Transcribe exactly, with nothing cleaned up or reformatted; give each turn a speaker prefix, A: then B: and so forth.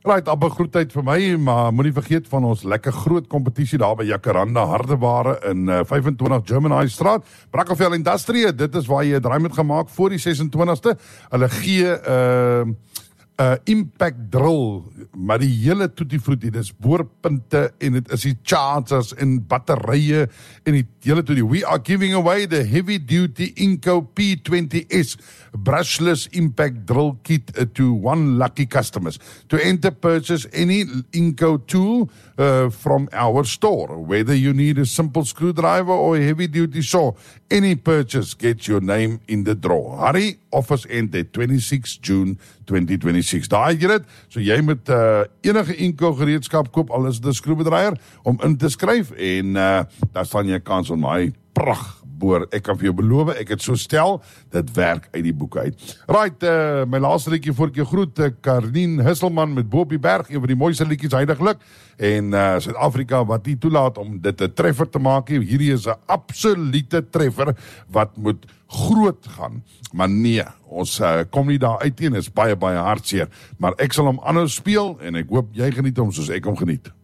A: Right, Abba groetheid vir my, maar moenie vergeet van ons lekker groot kompetisie daar by Jacaranda Hardeware in uh, vyf en twintig German High Straat. Brackenfell Industrie, dit is waar jy 'n draai moet gemaak voor die ses en twintigste. Hulle gee 'n uh, uh, impact drill, maar die hele tutti frutti, dis boorpunte en dit is die chargers en batterye en die hele tutti. We are giving away the heavy duty Inco P twenty S brushless impact drill kit to one lucky customers. To enter, purchase any Inco tool uh, from our store. Whether you need a simple screwdriver or a heavy duty saw, any purchase gets your name in the draw. Hurry, offers end at twenty-sixth June twenty twenty-six. Daar het jy dit, so jy moet uh, enige Inco gereedskap koop, al is dit 'n skroewedraaier, om in te skryf en uh, daar staan jy 'n kans om my pragt boor. Ek kan vir jou beloof, ek het so stel, dit werk uit die boek uit. Right, uh, my laaste liedjie voor ek jou groet, uh, Karnien Hisselman met Bo op die Berg, een van die mooiste liedjies huidiglik, en uh, Suid-Afrika wat nie toelaat om dit 'n treffer te maak, hierdie is 'n absolute treffer, wat moet groot gaan, maar nee, ons uh, kom nie daar uit en is baie, baie hartseer, maar ek sal hom aanhou speel, en ek hoop jy geniet hom soos ek hom geniet.